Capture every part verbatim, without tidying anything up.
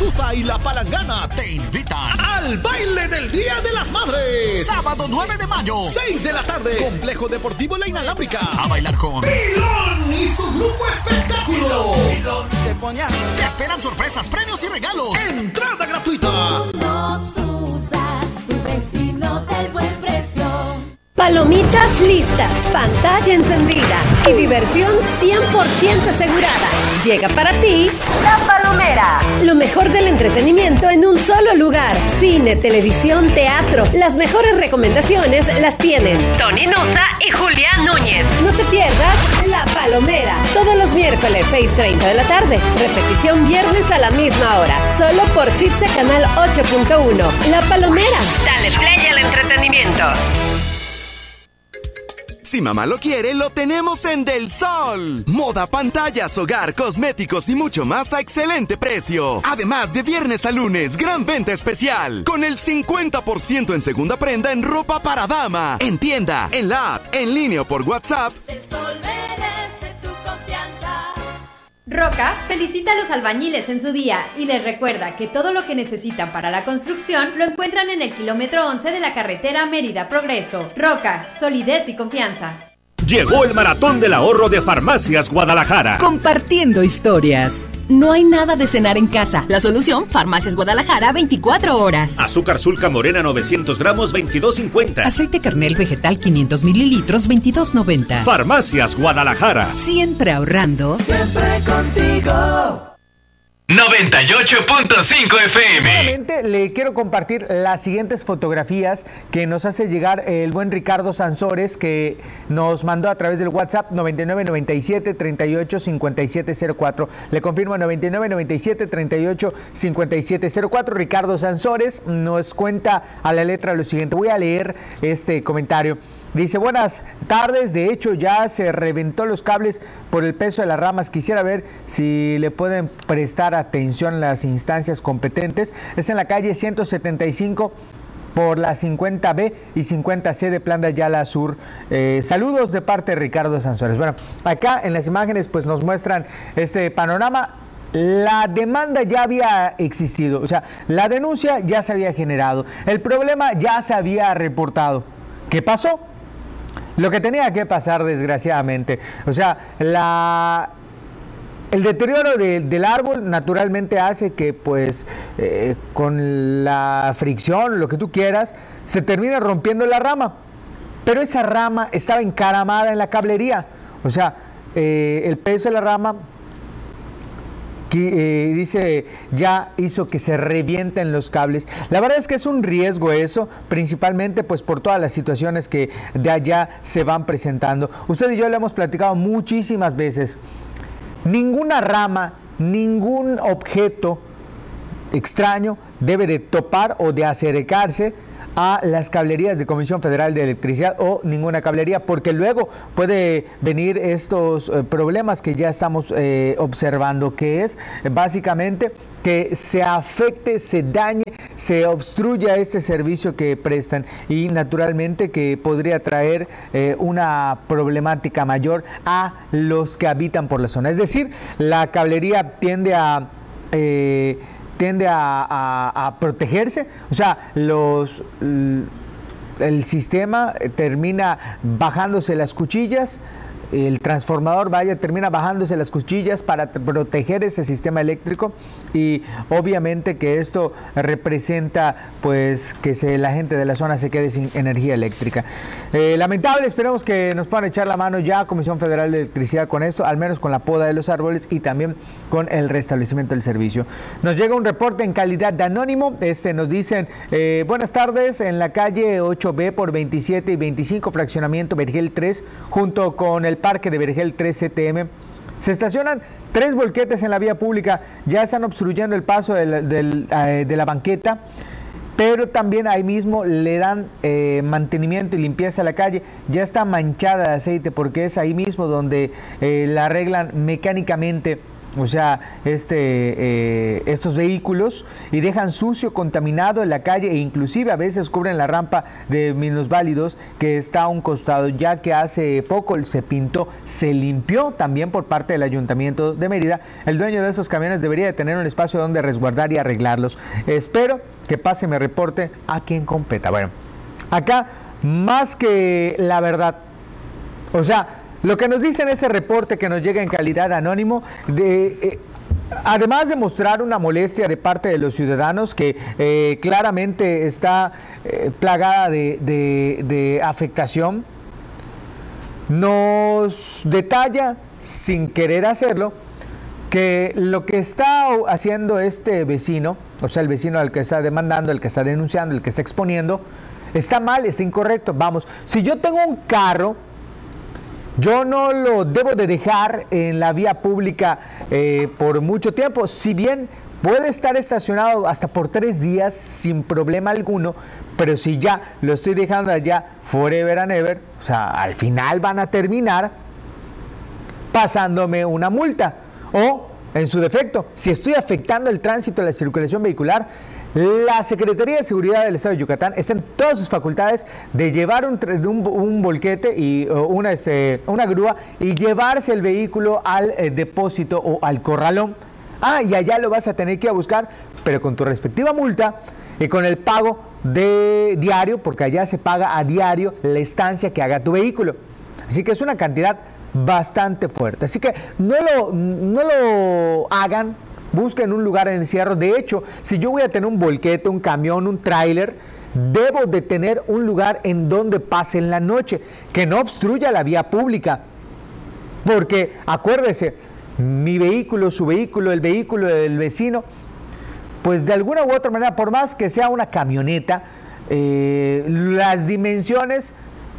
Nusa y La Palangana te invitan al baile del Día de las Madres. Sábado nueve de mayo, seis de la tarde, Complejo Deportivo La Inalámbrica. A bailar con Pilón y su grupo espectáculo. Pilón, Pilón, te esperan sorpresas, premios y regalos. Entrada gratuita. Susa, tu vecino del buen precio. Palomitas listas, pantalla encendida y diversión cien por ciento asegurada. Llega para ti La Palomera. Lo mejor del entretenimiento en un solo lugar. Cine, televisión, teatro. Las mejores recomendaciones las tienen Tony Nusa y Julián Núñez. No te pierdas La Palomera. Todos los miércoles seis treinta de la tarde. Repetición viernes a la misma hora. Solo por CIPSE Canal ocho punto uno. La Palomera. Dale play al entretenimiento. Si mamá lo quiere, lo tenemos en Del Sol. Moda, pantallas, hogar, cosméticos y mucho más a excelente precio. Además, de viernes a lunes, gran venta especial. Con el cincuenta por ciento en segunda prenda en ropa para dama. En tienda, en la app, en línea o por WhatsApp. Del Sol merece tu confianza. Roca felicita a los albañiles en su día y les recuerda que todo lo que necesitan para la construcción lo encuentran en el kilómetro once de la carretera Mérida Progreso. Roca, solidez y confianza. Llegó el Maratón del Ahorro de Farmacias Guadalajara. Compartiendo historias. No hay nada de cenar en casa. La solución, Farmacias Guadalajara, veinticuatro horas. Azúcar Sulca Morena novecientos gramos, veintidós cincuenta. Aceite Kernel Vegetal quinientos mililitros, veintidós noventa. Farmacias Guadalajara. Siempre ahorrando. Siempre contigo. noventa y ocho punto cinco F M. Nuevamente le quiero compartir las siguientes fotografías que nos hace llegar el buen Ricardo Sansores, que nos mandó a través del WhatsApp noventa y nueve noventa y siete treinta y ocho cincuenta y siete cero cuatro. Le confirmo, noventa y nueve noventa y siete treinta y ocho cincuenta y siete cero cuatro. Ricardo Sansores nos cuenta a la letra lo siguiente. Voy a leer este comentario. Dice, buenas tardes, de hecho ya se reventó los cables por el peso de las ramas. Quisiera ver si le pueden prestar atención las instancias competentes. Es en la calle ciento setenta y cinco por la cincuenta B y cincuenta C de Plan de Ayala Sur. Eh, saludos de parte de Ricardo Sansores. Bueno, acá en las imágenes pues nos muestran este panorama. La demanda ya había existido, o sea, la denuncia ya se había generado, el problema ya se había reportado. ¿Qué pasó? Lo que tenía que pasar, desgraciadamente. O sea, la, el deterioro de, del árbol naturalmente hace que, pues, eh, con la fricción, lo que tú quieras, se termine rompiendo la rama. Pero esa rama estaba encaramada en la cablería. O sea, eh, el peso de la rama que, eh, dice, ya hizo que se revienten los cables. La verdad es que es un riesgo eso, principalmente pues por todas las situaciones que de allá se van presentando. Usted y yo le hemos platicado muchísimas veces. Ninguna rama, ningún objeto extraño debe de topar o de acercarse a las cablerías de Comisión Federal de Electricidad o ninguna cablería, porque luego puede venir estos eh, problemas que ya estamos eh, observando, que es eh, básicamente que se afecte, se dañe, se obstruya este servicio que prestan y naturalmente que podría traer eh, una problemática mayor a los que habitan por la zona. Es decir, la cablería tiende a... Eh, tiende a, a, a protegerse, o sea, los, el sistema termina bajándose las cuchillas, el transformador, vaya, termina bajándose las cuchillas para proteger ese sistema eléctrico y obviamente que esto representa pues que se, la gente de la zona se quede sin energía eléctrica. Eh, lamentable, esperemos que nos puedan echar la mano ya Comisión Federal de Electricidad con esto, al menos con la poda de los árboles y también con el restablecimiento del servicio. Nos llega un reporte en calidad de anónimo, este nos dicen, eh, buenas tardes, en la calle ocho B por veintisiete y veinticinco, fraccionamiento Vergel tres, junto con el Parque de Vergel tres C T M, se estacionan tres volquetes en la vía pública, ya están obstruyendo el paso de la, de, eh, de la banqueta, pero también ahí mismo le dan eh, mantenimiento y limpieza a la calle, ya está manchada de aceite porque es ahí mismo donde eh, la arreglan mecánicamente o sea, este, eh, estos vehículos y dejan sucio, contaminado en la calle e inclusive a veces cubren la rampa de minusválidos que está a un costado, ya que hace poco se pintó, se limpió también por parte del Ayuntamiento de Mérida. El dueño de esos camiones debería de tener un espacio donde resguardar y arreglarlos. Espero que pase y me reporte a quien competa. Bueno, acá más que la verdad, o sea, lo que nos dice en ese reporte que nos llega en calidad de anónimo, de, eh, además de mostrar una molestia de parte de los ciudadanos que eh, claramente está eh, plagada de, de, de afectación, nos detalla, sin querer hacerlo, que lo que está haciendo este vecino, o sea, el vecino al que está demandando, el que está denunciando, el que está exponiendo, está mal, está incorrecto. Vamos, si yo tengo un carro, yo no lo debo de dejar en la vía pública eh, por mucho tiempo, si bien puede estar estacionado hasta por tres días sin problema alguno, pero si ya lo estoy dejando allá forever and ever, o sea, al final van a terminar pasándome una multa. O, en su defecto, si estoy afectando el tránsito de la circulación vehicular, la Secretaría de Seguridad del Estado de Yucatán está en todas sus facultades de llevar un, un, un volquete y una, este, una grúa y llevarse el vehículo al eh, depósito o al corralón. Ah, y allá lo vas a tener que ir a buscar, pero con tu respectiva multa y con el pago de diario, porque allá se paga a diario la estancia que haga tu vehículo. Así que es una cantidad bastante fuerte. Así que no lo, no lo hagan. Busquen un lugar de encierro. De hecho, si yo voy a tener un volquete, un camión, un tráiler, debo de tener un lugar en donde pase en la noche, que no obstruya la vía pública. Porque, acuérdese, mi vehículo, su vehículo, el vehículo del vecino, pues de alguna u otra manera, por más que sea una camioneta, eh, las dimensiones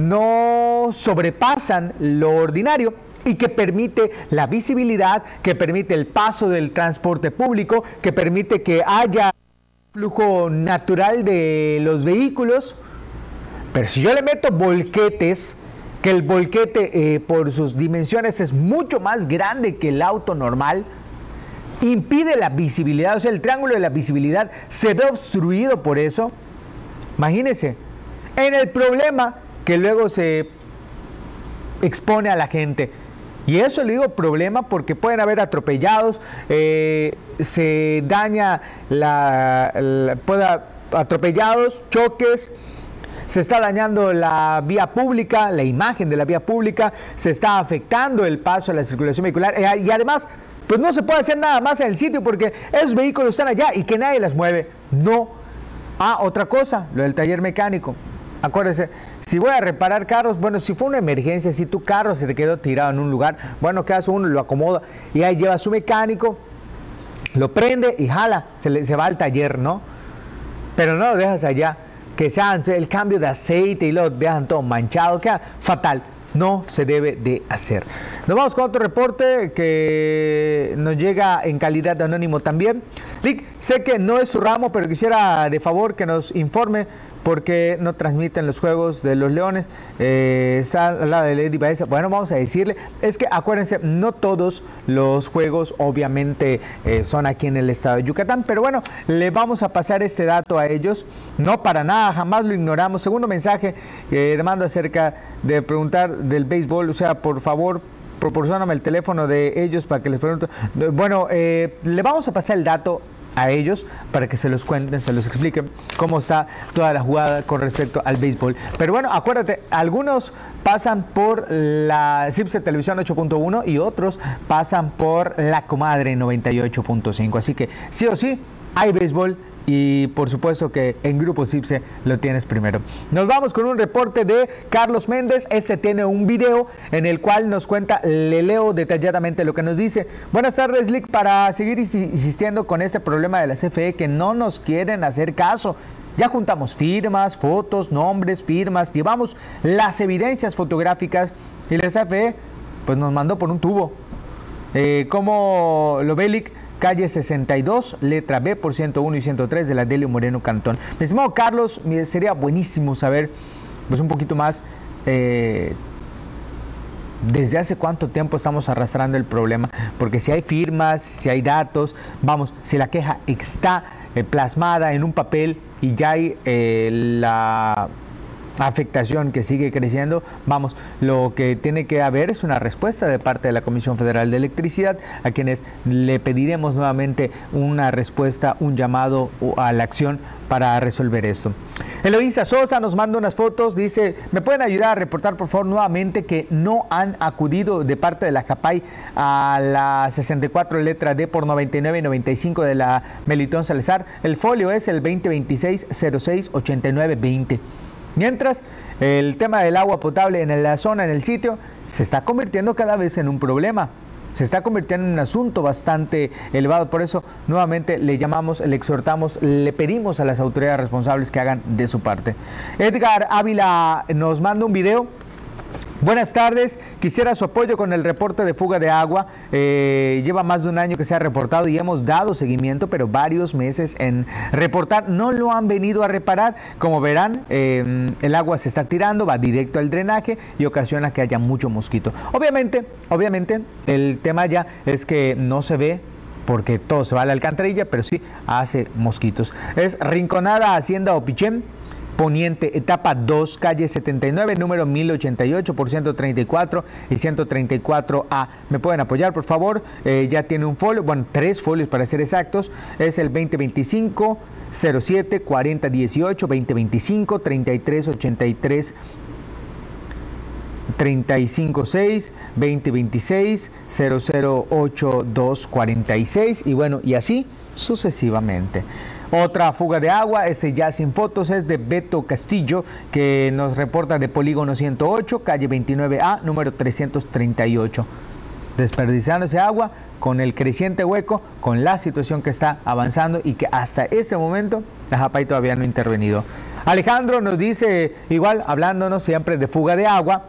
no sobrepasan lo ordinario, y que permite la visibilidad, que permite el paso del transporte público, que permite que haya flujo natural de los vehículos. Pero si yo le meto volquetes, que el volquete eh, por sus dimensiones es mucho más grande que el auto normal, impide la visibilidad, o sea, el triángulo de la visibilidad se ve obstruido por eso. Imagínense, en el problema que luego se expone a la gente. Y eso le digo problema porque pueden haber atropellados, eh, se daña la, la puede, atropellados, choques, se está dañando la vía pública, la imagen de la vía pública, se está afectando el paso de la circulación vehicular eh, y además pues no se puede hacer nada más en el sitio porque esos vehículos están allá y que nadie las mueve. No. Ah, otra cosa, lo del taller mecánico. Acuérdese, si voy a reparar carros, bueno, si fue una emergencia, si tu carro se te quedó tirado en un lugar, bueno, ¿qué hace uno? Lo acomoda y ahí lleva a su mecánico, lo prende y jala, se, le, se va al taller, ¿no? Pero no lo dejas allá, que sea el cambio de aceite y lo dejan todo manchado, queda fatal. No se debe de hacer. Nos vamos con otro reporte que nos llega en calidad de anónimo también. Rick, sé que no es su ramo, pero quisiera de favor que nos informe por qué no transmiten los juegos de los Leones. Eh, está al lado de Lady Baeza. Bueno, vamos a decirle, es que acuérdense, no todos los juegos obviamente eh, son aquí en el estado de Yucatán, pero bueno, le vamos a pasar este dato a ellos. No para nada, jamás lo ignoramos. Segundo mensaje que eh, le mando acerca de preguntar del béisbol, o sea, por favor, proporcióname el teléfono de ellos para que les pregunte. Bueno, eh, le vamos a pasar el dato a ellos para que se los cuenten, se los expliquen cómo está toda la jugada con respecto al béisbol. Pero bueno, acuérdate, algunos pasan por la CIPSE Televisión ocho punto uno y otros pasan por La Comadre noventa y ocho punto cinco. Así que sí o sí, hay béisbol. Y por supuesto que en Grupo CIPSE lo tienes primero. Nos vamos con un reporte de Carlos Méndez. Este tiene un video en el cual nos cuenta, le leo detalladamente lo que nos dice. Buenas tardes, Lick. Para seguir insistiendo con este problema de la C F E que no nos quieren hacer caso. Ya juntamos firmas, fotos, nombres, firmas, llevamos las evidencias fotográficas y la C F E pues nos mandó por un tubo. Eh, ¿Cómo lo ve, Lick? Calle sesenta y dos, letra B, por ciento uno y ciento tres de la Delio Moreno Cantón. Mi estimado Carlos, sería buenísimo saber pues un poquito más eh, ¿desde hace cuánto tiempo estamos arrastrando el problema? Porque si hay firmas, si hay datos, vamos, si la queja está eh, plasmada en un papel y ya hay eh, la afectación que sigue creciendo, vamos, lo que tiene que haber es una respuesta de parte de la Comisión Federal de Electricidad, a quienes le pediremos nuevamente una respuesta, un llamado a la acción para resolver esto. Eloísa Sosa nos manda unas fotos, dice, ¿me pueden ayudar a reportar por favor nuevamente que no han acudido de parte de la Japay a la sesenta y cuatro letra D por noventa y nueve y noventa y cinco de la Melitón Salazar? El folio es el veinte veintiséis cero seis ochenta y nueve veinte. Mientras, el tema del agua potable en la zona, en el sitio, se está convirtiendo cada vez en un problema. Se está convirtiendo en un asunto bastante elevado. Por eso, nuevamente, le llamamos, le exhortamos, le pedimos a las autoridades responsables que hagan de su parte. Edgar Ávila nos manda un video. Buenas tardes, quisiera su apoyo con el reporte de fuga de agua. Eh, lleva más de un año que se ha reportado y hemos dado seguimiento, pero varios meses en reportar. No lo han venido a reparar. Como verán, eh, el agua se está tirando, va directo al drenaje y ocasiona que haya mucho mosquito. Obviamente, obviamente, el tema ya es que no se ve porque todo se va a la alcantarilla, pero sí hace mosquitos. Es Rinconada, Hacienda Opichén, Poniente, etapa dos, calle setenta y nueve, número mil ochenta y ocho por ciento treinta y cuatro y ciento treinta y cuatro A. ¿Me pueden apoyar, por favor? Eh, ya tiene un folio, bueno, tres folios para ser exactos. Es el veinte veinticinco cero siete cuarenta dieciocho, veinte veinticinco treinta y tres ochenta y tres treinta y cinco seis, veinte veintiséis cero cero ocho dos cuarenta y seis y bueno, y así sucesivamente. Otra fuga de agua, este ya sin fotos, es de Beto Castillo, que nos reporta de Polígono ciento ocho, calle veintinueve A, número trescientos treinta y ocho. Desperdiciándose agua con el creciente hueco, con la situación que está avanzando y que hasta este momento la Japay todavía no ha intervenido. Alejandro nos dice, igual hablándonos siempre de fuga de agua,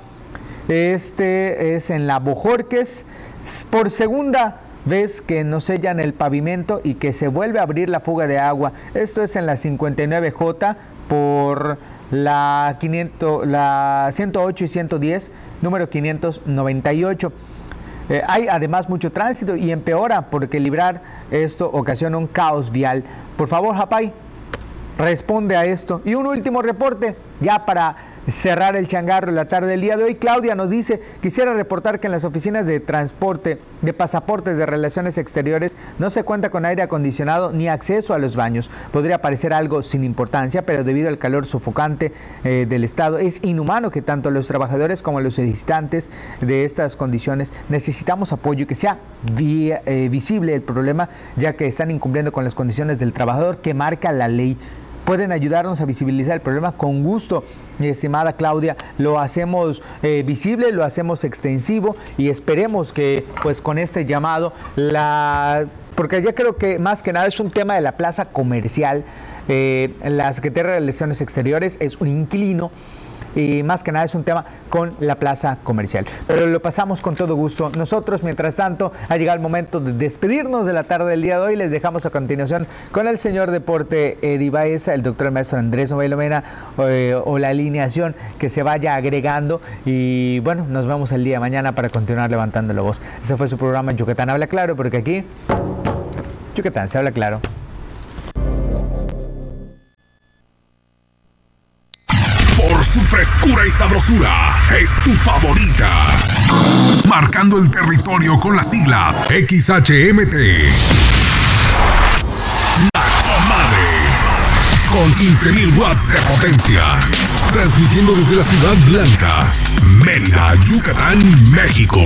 este es en la Bojorques, por segunda vez que nos sellan el pavimento y que se vuelve a abrir la fuga de agua. Esto es en la cincuenta y nueve J por la, quinientos, la ciento ocho y ciento diez, número quinientos noventa y ocho. Eh, hay además mucho tránsito y empeora porque librar esto ocasiona un caos vial. Por favor, Japay, responde a esto. Y un último reporte ya para cerrar el changarro la tarde del día de hoy. Claudia nos dice, quisiera reportar que en las oficinas de transporte de pasaportes de relaciones exteriores no se cuenta con aire acondicionado ni acceso a los baños. Podría parecer algo sin importancia, pero debido al calor sofocante eh, del estado, es inhumano que tanto los trabajadores como los solicitantes de estas condiciones necesitamos apoyo y que sea vía, eh, visible el problema, ya que están incumpliendo con las condiciones del trabajador que marca la ley. Pueden ayudarnos a visibilizar el problema con gusto, mi estimada Claudia. Lo hacemos eh, visible, lo hacemos extensivo y esperemos que pues con este llamado, la porque yo creo que más que nada es un tema de la plaza comercial. Eh, la Secretaría de Relaciones Exteriores es un inquilino y más que nada es un tema con la plaza comercial. Pero lo pasamos con todo gusto. Nosotros, mientras tanto, ha llegado el momento de despedirnos de la tarde del día de hoy. Les dejamos a continuación con el señor Deporte Eddie Baeza, el doctor maestro Andrés Novailo Mena, eh, o la alineación que se vaya agregando. Y bueno, nos vemos el día de mañana para continuar levantando la voz. Ese fue su programa Yucatán Habla Claro, porque aquí Yucatán se habla claro. Por su frescura y sabrosura, es tu favorita. Marcando el territorio con las siglas X H M T. La Comadre. Con quince mil watts de potencia. Transmitiendo desde la Ciudad Blanca, Mérida, Yucatán, México.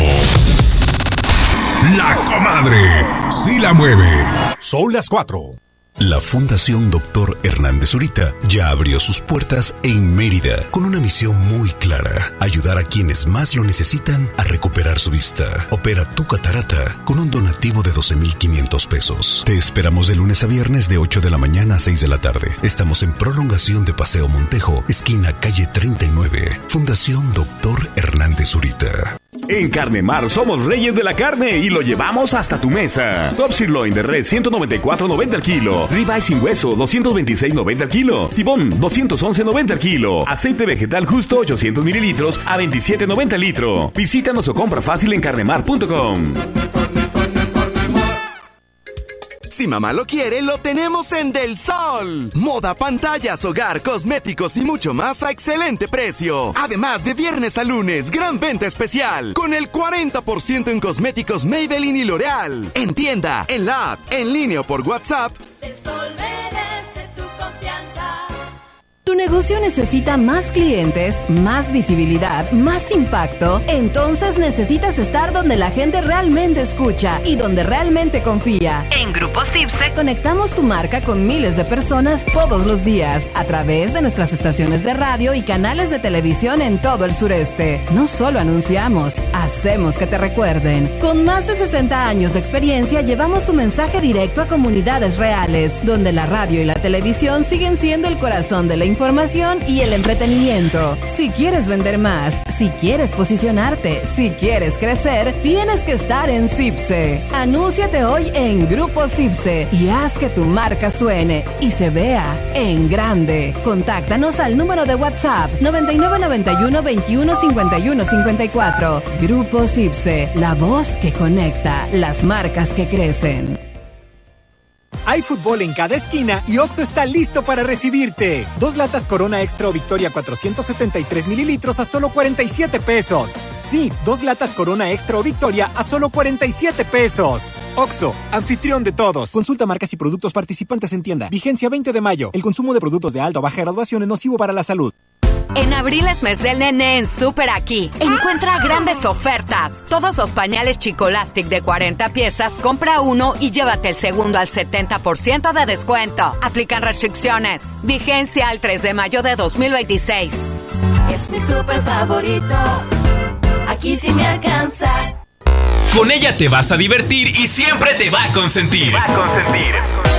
La Comadre. Sí la mueve. Son las cuatro. La Fundación Doctor Hernández Zurita ya abrió sus puertas en Mérida con una misión muy clara: ayudar a quienes más lo necesitan a recuperar su vista. Opera tu catarata con un donativo de doce mil quinientos pesos. Te esperamos de lunes a viernes de ocho de la mañana a seis de la tarde. Estamos en prolongación de Paseo Montejo, esquina calle treinta y nueve. Fundación Doctor Hernández Zurita. En Carnemar somos reyes de la carne y lo llevamos hasta tu mesa. Top sirloin de res ciento noventa y cuatro noventa al kilo. Ribeye sin hueso doscientos veintiséis noventa al kilo. Tibón doscientos once noventa al kilo. Aceite vegetal justo ochocientos mililitros a veintisiete noventa litro. Visítanos o compra fácil en carnemar punto com. Si mamá lo quiere, lo tenemos en Del Sol. Moda, pantallas, hogar, cosméticos y mucho más a excelente precio. Además de viernes a lunes, gran venta especial. Con el cuarenta por ciento en cosméticos Maybelline y L'Oreal. En tienda, en la app, en línea o por WhatsApp. Del Sol merece tu confianza. ¿Tu negocio necesita más clientes, más visibilidad, más impacto? Entonces necesitas estar donde la gente realmente escucha y donde realmente confía. En Grupo Cipse conectamos tu marca con miles de personas todos los días a través de nuestras estaciones de radio y canales de televisión en todo el sureste. No solo anunciamos, hacemos que te recuerden. Con más de sesenta años de experiencia, llevamos tu mensaje directo a comunidades reales, donde la radio y la televisión siguen siendo el corazón de la información y el entretenimiento. Si quieres vender más, si quieres posicionarte, si quieres crecer, tienes que estar en Cipse. Anúnciate hoy en Grupo Cipse y haz que tu marca suene y se vea en grande. Contáctanos al número de WhatsApp noventa y nueve noventa y uno veintiuno cincuenta y uno cincuenta y cuatro. Grupo Cipse, la voz que conecta las marcas que crecen. Hay fútbol en cada esquina y Oxxo está listo para recibirte. Dos latas Corona Extra o Victoria cuatrocientos setenta y tres mililitros a solo cuarenta y siete pesos. Sí, dos latas Corona Extra o Victoria a solo cuarenta y siete pesos. Oxxo, anfitrión de todos. Consulta marcas y productos participantes en tienda. Vigencia veinte de mayo. El consumo de productos de alta o baja graduación es nocivo para la salud. En abril es mes del nene en Super Aquí. Encuentra grandes ofertas. Todos los pañales Chicolastic de cuarenta piezas, compra uno y llévate el segundo al setenta por ciento de descuento. Aplican restricciones. Vigencia al tres de mayo de dos mil veintiséis. Es mi super favorito. Aquí sí me alcanza. Con ella te vas a divertir y siempre te va a consentir. Te va a consentir.